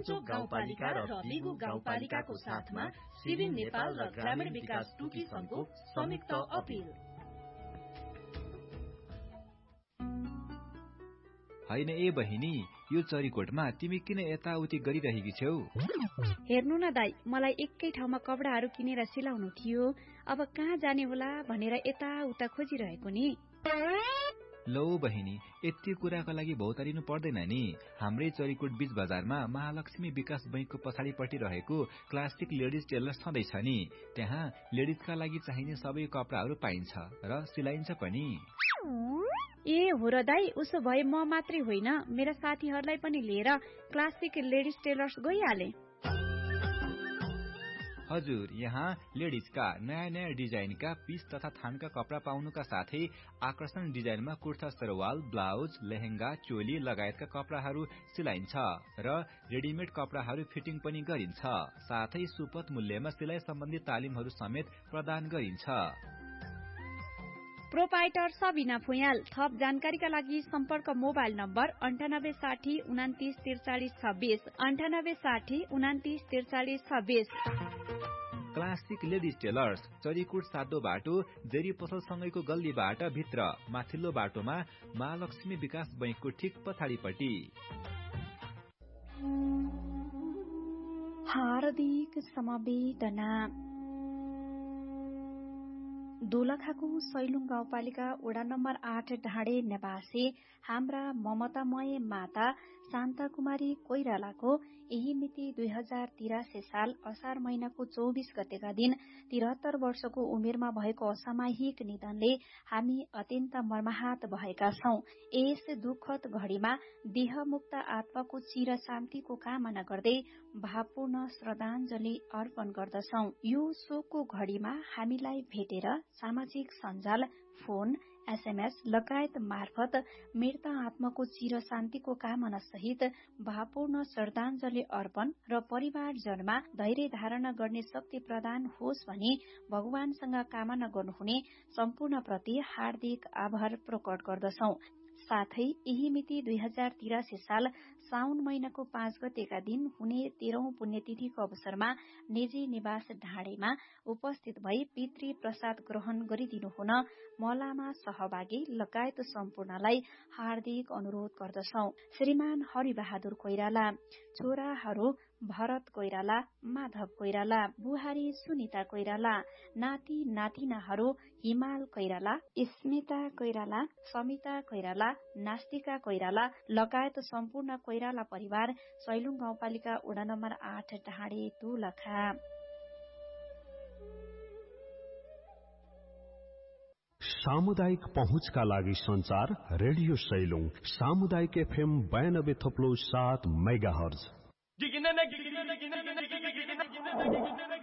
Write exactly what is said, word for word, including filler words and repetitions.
गान्तोक गाउँपालिका र बिगु गाउँपालिकाको साथमा सिभिन नेपाल र ग्रामीण विकास टुकी संघको संयुक्त अपिल। हैन ए बहिनी, यो चरीकोटमा तिमी किन यताउति गरिरहेकी छौ? हेर्नु न दाइ, मलाई एकै ठाउँमा कपडाहरू किनेर सिलाउनु थियो। अब कहाँ जाने होला भनेर यताउता खोजिरहेको नि। लौ बहिनी, यति कुराको लागि भौतारिनु पर्दैन नि। हाम्रै चरीकोट बीच बजारमा महालक्ष्मी विकास बैंकको पछाडिपट्टि रहेको क्लासिक लेडिज टेलर छँदैछ नि। त्यहाँ लेडिजका लागि चाहिने सबै कपडाहरू पाइन्छ र सिलाइन्छ पनि। ए हो र दाइ, उसो भए म मात्रै होइन, मेरा साथीहरूलाई पनि लिएर क्लासिक लेडिज टेलर्स गइहाले। हजुर, यहाँ लेडिजका नयाँ नयाँ डिजाइनका पीस तथा थानका कपडा पाउनुका साथै आकर्षण डिजाइनमा कुर्ता सरवाल, ब्लाउज, लेहेंगा, चोली लगायतका कपडाहरू सिलाइन्छ र रेडिमेड कपडाहरू फिटिङ पनि गरिन्छ। साथै सुपथ मूल्यमा सिलाइ सम्बन्धी तालिमहरू समेत प्रदान गरिन्छ। प्रोपाइटर सबिना फुयाल। थप जानकारीका लागि सम्पर्क मोबाइल नम्बर अन्ठानब्बे साठी उनातिस त्रिचालिस छब्बीस अन्ठानब्बे साठी उनातिस त्रिचालिस छब्बीस। क्लासिक लेडिज टेलर्स, चरीकोट सातो बाटो, जेरी पसलसँगैको गल्लीबाट भित्र माथिल्लो बाटोमा महालक्ष्मी विकास बैंकको ठिक पछाडिपट्टि। हार्दिक समवेदना। दोलखाको सैलुङ गाउँपालिका वडा नम्बर आठ ढाडे निवासी हाम्रा ममतामय माता शान्ता कुमारी कोइरालाको यही मिति दुई हजार तिरासी साल असार महिनाको चौबीस गतेका दिन तिहत्तर वर्षको उमेरमा भएको असामाहिक निधनले हामी अत्यन्त मर्माहत भएका छौं। यस दुःखद घड़ीमा देहमुक्त आत्माको चिर शान्तिको कामना गर्दै भावपूर्ण श्रद्धाञ्जली अर्पण गर्दछौं। यो शोकको घड़ीमा हामीलाई भेटेर सामाजिक सञ्जाल, फोन, एसएमएस लगायत मार्फत मृत आत्माको चिर शान्तिको कामना सहित भावपूर्ण श्रद्धाञ्जली अर्पण र परिवारजनमा धैर्य धारण गर्ने शक्ति प्रदान होस् भनी भगवानसँग कामना गर्नुहुने सम्पूर्ण प्रति हार्दिक आभार प्रकट गर्दछौं। साथै यही मिति दुई हजार तिरासी साल साउन महिनाको पाँच गतेका दिन हुने तेह्रौं पुण्यतिथिको अवसरमा निजी निवास ढाडेमा उपस्थित भई पितृ प्रसाद ग्रहण गरिदिनु हुन मलामा सहभागी लगायत सम्पूर्णलाई हार्दिक अनुरोध गर्दछौं। श्रीमान हरिबहादुर कोइराला, छोराहरू भरत कोइराला, माधव कोइराला, बुहारी सुनिता कोइराला, नाति नातिनाहरू हिमाल कोइराला, स्मिता कोइराला, समिता कोइराला, नास्तिका कोइराला लगायत सम्पूर्ण कोइराला परिवार सैलुङ गाउँपालिका वडा नम्बर आठ ढाडे दोलखा। सामुदायिक पहुँचका लागि संचार रेडियो सैलुङ सामुदायिक एफएम बयानब्बे थप्लो सात मेगा हर्ज।